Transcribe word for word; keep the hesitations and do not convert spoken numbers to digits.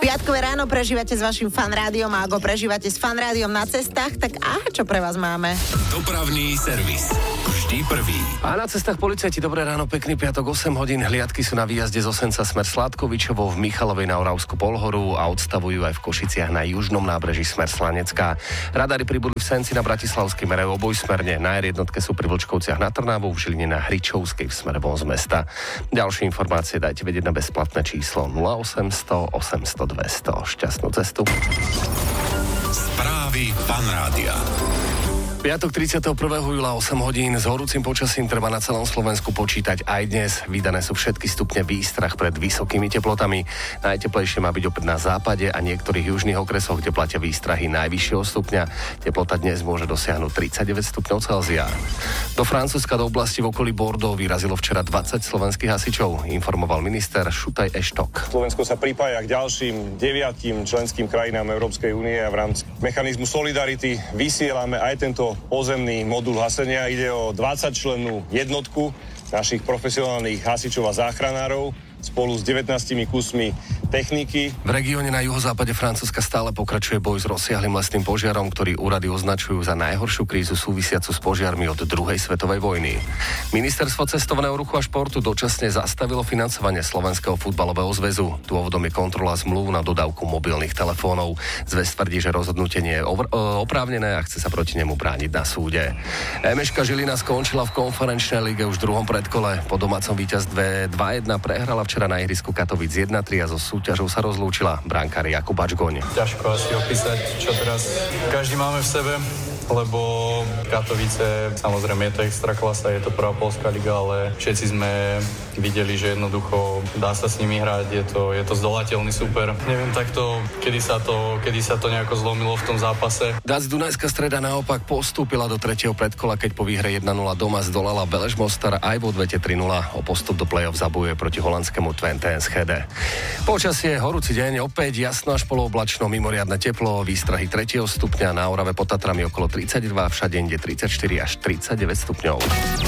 Piatkové ráno prežívate s vašim fanrádiom a ak ho prežívate s fanrádiom na cestách, tak aha, čo pre vás máme? Dopravný servis. Vždy prvý. A na cestách policajti, dobré ráno, pekný piatok, osem hodín. Hliadky sú na výjazde z Osenca smer Sládkovičovo, v Michalovej na Oravskú Polhoru a odstavujú aj v Košiciach na južnom nábreží smer Slanecká. Radary pribudli v Senci na Bratislavskej, merajú obojsmerne. Na er jednotke sú pri Vlčkovciach na Trnavu, v Žiline na Hričovskej v smere von z mesta. Ďalšie informácie dajte vedieť na bezplatné číslo nula osemsto osemsto dvesto. Šťastnú cestu. Správy Fanrádia. Piatok tridsiateho prvého júla osem hodín. S horúcim počasím treba na celom Slovensku počítať aj dnes. Vydané sú všetky stupne výstrah pred vysokými teplotami. Najteplejšie má byť opäť na západe a niektorých južných okresoch, kde platia výstrahy najvyššieho stupňa. Teplota dnes môže dosiahnuť tridsaťdeväť stupňov Celzia. Do Francúzska do oblasti v okolí Bordeaux vyrazilo včera dvadsať slovenských hasičov, informoval minister Šutaj Eštok. Slovensko sa pripája k ďalším deviatim členským krajinám Európskej únie a v rámci mechanizmu Solidarity vysielame aj tento pozemný modul hasenia. Ide o dvadsaťčlennú jednotku našich profesionálnych hasičov a záchranárov spolu s devätnástimi kusmi techniky. V regióne na juhozápade Francúzska stále pokračuje boj s rozsiahlym lesným požiarom, ktorý úrady označujú za najhoršiu krízu súvisiacu s požiarmi od druhej svetovej vojny. Ministerstvo cestovného ruchu a športu dočasne zastavilo financovanie Slovenského futbalového zväzu. Dôvodom je kontrola zmluv na dodávku mobilných telefónov. Zväz tvrdí, že rozhodnutie nie je oprávnené a chce sa proti nemu brániť na súde. Emeška Žilina skončila v konferenčnej lige už v druhom predkole. Po domácom víťazstve dva jedna prehrala včera na ihrisku Katovíc jedna tri a so súťažou sa rozlúčila brankár Jakub Bačgoň. Ťažko asi opísať, čo teraz každý máme v sebe, lebo Katovice, samozrejme je to extra klasa, je to prvá poľská liga, ale všetci sme videli, že jednoducho dá sa s nimi hrať, je to, je to zdolateľný super. Neviem takto, kedy sa to, kedy sa to nejako zlomilo v tom zápase. Dac Dunajská Streda naopak postúpila do tretieho predkola, keď po výhre jedna nula doma zdolala Beleš Mostar aj vo odvete tri nula. O postup do play-off zabojuje proti holandskému Twente Enschede. Počasie, horúci deň, opäť jasno až polooblačno, mimoriadne teplo, výstrahy tretieho stupňa, na Orave pod Tatrami okolo tridsaťdva, všade inde tridsaťštyri až tridsaťdeväť stupňov.